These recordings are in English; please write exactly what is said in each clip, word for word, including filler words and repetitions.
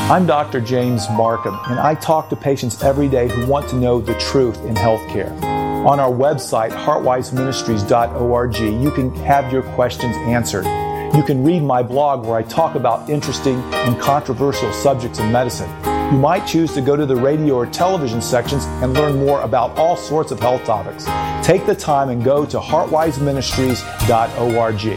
I'm Doctor James Markham, and I talk to patients every day who want to know the truth in healthcare. On our website, heart wise ministries dot org, you can have your questions answered. You can read my blog where I talk about interesting and controversial subjects in medicine. You might choose to go to the radio or television sections and learn more about all sorts of health topics. Take the time and go to heart wise ministries dot org.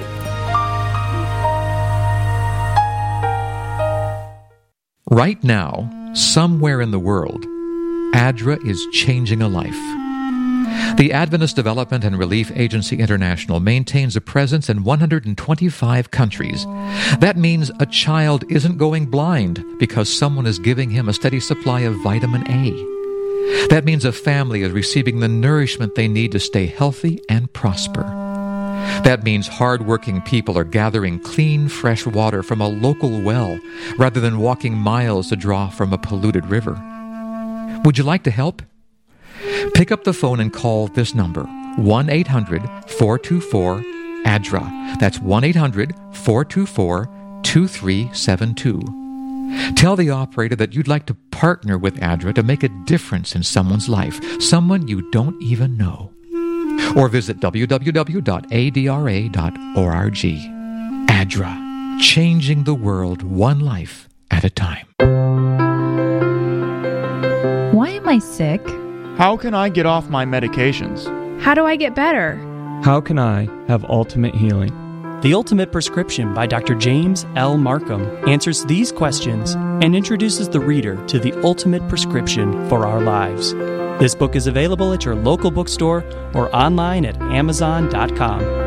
Right now, somewhere in the world, A D R A is changing a life. The Adventist Development and Relief Agency International maintains a presence in one hundred twenty-five countries. That means a child isn't going blind because someone is giving him a steady supply of vitamin A. That means a family is receiving the nourishment they need to stay healthy and prosper. That means hard-working people are gathering clean, fresh water from a local well rather than walking miles to draw from a polluted river. Would you like to help? Pick up the phone and call this number, one eight hundred four two four A D R A. That's one eight hundred four two four two three seven two. Tell the operator that you'd like to partner with A D R A to make a difference in someone's life, someone you don't even know. Or visit w w w dot a d r a dot org. A D R A, changing the world one life at a time. Why am I sick? How can I get off my medications? How do I get better? How can I have ultimate healing? The Ultimate Prescription by Doctor James L. Markham answers these questions and introduces the reader to the ultimate prescription for our lives. This book is available at your local bookstore or online at amazon dot com.